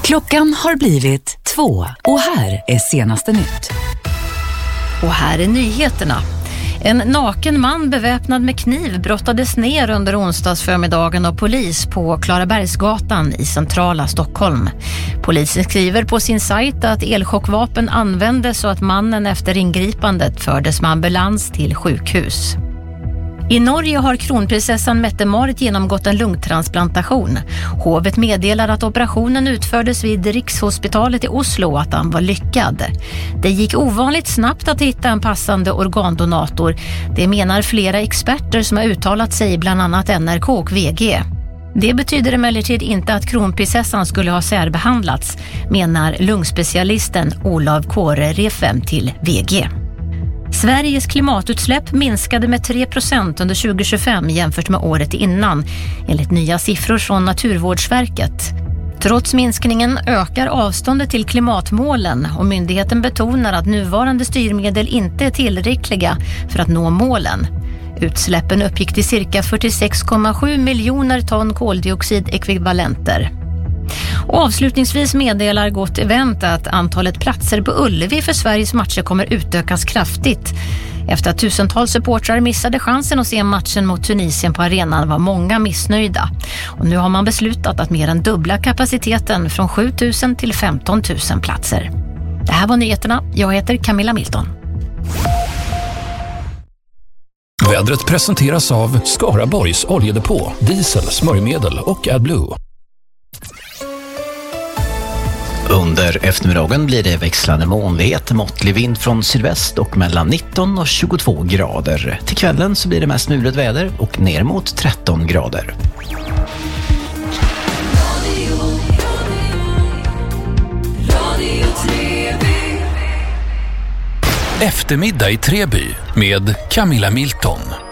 Klockan har blivit 2 och här är senaste nytt. Och här är nyheterna. En naken man beväpnad med kniv brottades ner under onsdagsförmiddagen av polis på Klarabergsgatan i centrala Stockholm. Polisen skriver på sin sajt att elchockvapen användes och att mannen efter ingripandet fördes med ambulans till sjukhus. I Norge har kronprinsessan Mette-Marit genomgått en lungtransplantation. Hovet meddelar att operationen utfördes vid Rikshospitalet i Oslo och att han var lyckad. Det gick ovanligt snabbt att hitta en passande organdonator. Det menar flera experter som har uttalat sig, bland annat NRK och VG. Det betyder emellertid inte att kronprinsessan skulle ha särbehandlats, menar lungspecialisten Olav Kåre Refem till VG. Sveriges klimatutsläpp minskade med 3% under 2025 jämfört med året innan, enligt nya siffror från Naturvårdsverket. Trots minskningen ökar avståndet till klimatmålen och myndigheten betonar att nuvarande styrmedel inte är tillräckliga för att nå målen. Utsläppen uppgick till cirka 46,7 miljoner ton koldioxidekvivalenter. Och avslutningsvis meddelar Gott Event att antalet platser på Ullevi för Sveriges matcher kommer utökas kraftigt. Efter att tusentals supportrar missade chansen att se matchen mot Tunisien på arenan var många missnöjda. Och nu har man beslutat att mer än dubbla kapaciteten från 7 000 till 15 000 platser. Det här var nyheterna. Jag heter Camilla Milton. Vädret presenteras av Skaraborgs oljedepå, diesel, smörjmedel och AdBlue. Under eftermiddagen blir det växlande molnighet, måttlig vind från sydväst och mellan 19 och 22 grader. Till kvällen så blir det mest mulet väder och ner mot 13 grader. Eftermiddag i Treby med Camilla Milton.